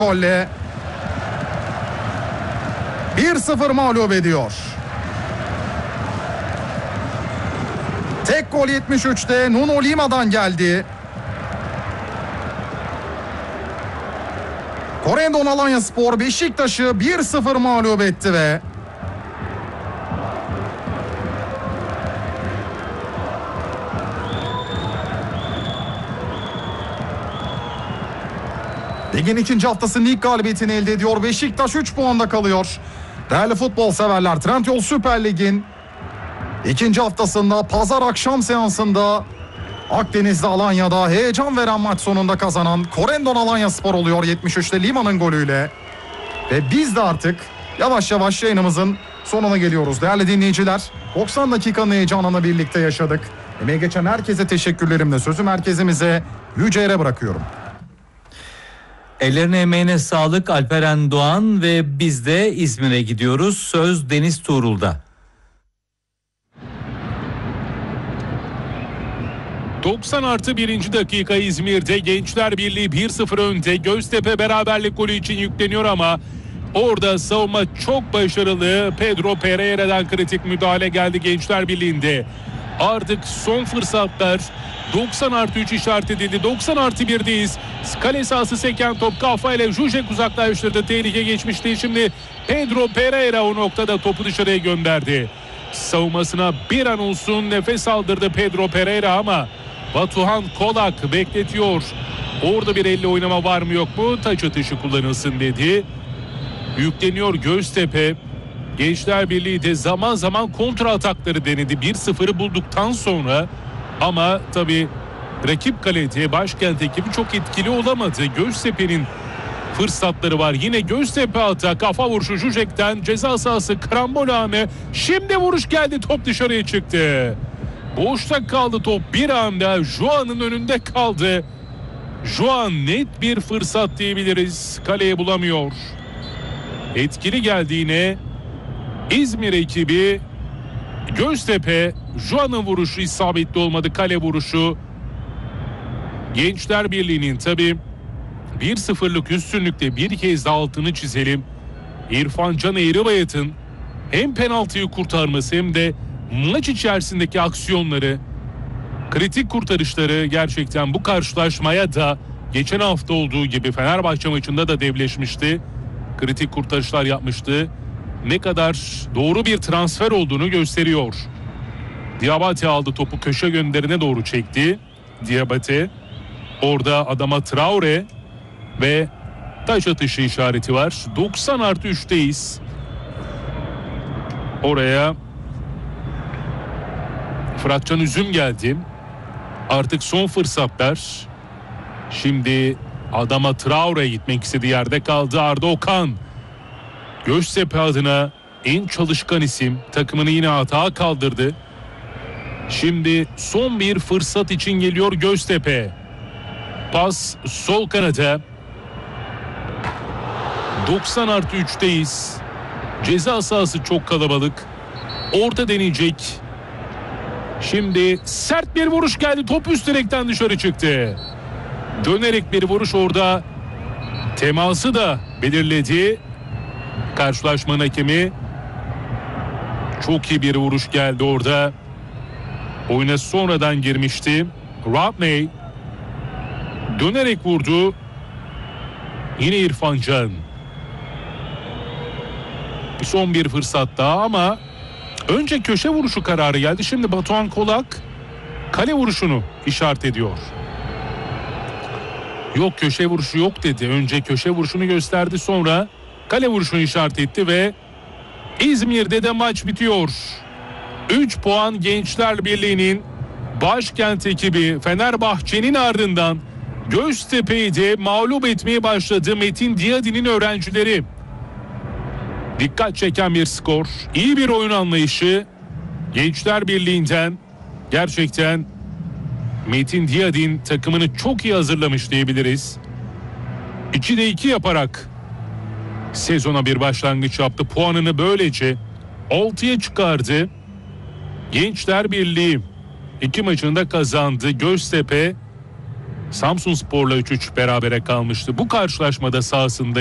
golle 1-0 mağlup ediyor. Tek gol 73'te Nuno Lima'dan geldi. Corendon Alanyaspor Beşiktaş'ı 1-0 mağlup etti ve ligin ikinci haftasının ilk galibiyetini elde ediyor. Beşiktaş 3 puanda kalıyor. Değerli futbol severler, Trendyol Süper Lig'in ikinci haftasında pazar akşam seansında Akdeniz'de Alanya'da heyecan veren maç sonunda kazanan Corendon Alanyaspor oluyor 73'te Lima'nın golüyle. Ve biz de artık yavaş yavaş yayınımızın sonuna geliyoruz. Değerli dinleyiciler, 90 dakikanın heyecanını birlikte yaşadık. Emeği geçen herkese teşekkürlerimle sözü merkezimize Yüce'ye bırakıyorum. Ellerine emeğine sağlık Alperen Doğan ve biz de İzmir'e gidiyoruz. Söz Deniz Tuğrul'da. 90+1. dakika İzmir'de Gençler Birliği 1-0 önde. Göztepe beraberlik golü için yükleniyor ama orada savunma çok başarılı. Pedro Pereira'dan kritik müdahale geldi Gençler Birliği'nde. Artık son fırsatlar 90+3 işaret edildi. 90+1'deyiz. Kale sahası seken top kafayla Zuzek uzaklaştırdı. Tehlike geçmişti. Şimdi Pedro Pereira o noktada topu dışarıya gönderdi. Savunmasına bir an olsun nefes aldırdı Pedro Pereira ama Batuhan Kolak bekletiyor. Orada bir elle oynama var mı yok mu? Taç atışı kullanılsın dedi. Yükleniyor Göztepe. Gençler Birliği de zaman zaman kontra atakları denedi. 1-0'ı bulduktan sonra ama tabii rakip kalede Başkent ekibi çok etkili olamadı. Göztepe'nin fırsatları var. Yine Göztepe atak. Kafa vuruşu Zuzek'ten ceza sahası karambol anı. Şimdi vuruş geldi. Top dışarıya çıktı. Boşta kaldı top. Bir anda Juan'ın önünde kaldı. Juan net bir fırsat diyebiliriz. Kaleye bulamıyor. Etkili geldi yine İzmir ekibi. Göztepe, Juan'ın vuruşu isabetli olmadı. Kale vuruşu. Gençler Birliği'nin tabii 1-0'lık üstünlükte bir kez daha altını çizelim. İrfan Can Eğribayat'ın hem penaltıyı kurtarması hem de maç içerisindeki aksiyonları, kritik kurtarışları gerçekten bu karşılaşmaya da geçen hafta olduğu gibi Fenerbahçe maçında da devleşmişti. Kritik kurtarışlar yapmıştı. Ne kadar doğru bir transfer olduğunu gösteriyor. Diabate aldı topu, köşe gönderine doğru çekti. Diabate. Orada adama Traore ve taç atışı işareti var. 90+3'teyiz. Oraya Fıratcan Üzüm geldi. Artık son fırsatlar. Şimdi adama Traore'ye gitmek istediği yerde kaldı. Arda Okan. Göztepe adına en çalışkan isim. Takımını yine hata kaldırdı. Şimdi son bir fırsat için geliyor Göztepe. Pas sol kanata. 90+3'teyiz. Ceza sahası çok kalabalık. Orta deneyecek. Şimdi sert bir vuruş geldi. Top üst direkten dışarı çıktı. Dönerek bir vuruş orada. Teması da belirledi. Karşılaşmanın hakemi. Çok iyi bir vuruş geldi orada. Oyuna sonradan girmişti. Rodney dönerek vurdu. Yine İrfan Can. Son bir fırsat daha ama önce köşe vuruşu kararı geldi. Şimdi Batuhan Kolak kale vuruşunu işaret ediyor. Yok, köşe vuruşu yok dedi. Önce köşe vuruşunu gösterdi, sonra kale vuruşunu işaret etti ve İzmir'de de maç bitiyor. 3 puan Gençler Birliği'nin. Başkent ekibi Fenerbahçe'nin ardından Göztepe'yi de mağlup etmeye başladı Metin Diyadi'nin öğrencileri. Dikkat çeken bir skor, iyi bir oyun anlayışı Gençler Birliği'nden. Gerçekten Metin Diyadin takımını çok iyi hazırlamış diyebiliriz. 2'de 2 yaparak sezona bir başlangıç yaptı. Puanını böylece 6'ya çıkardı. Gençler Birliği 2 maçını da kazandı. Göztepe Samsunspor'la 3-3 berabere kalmıştı. Bu karşılaşmada sahasında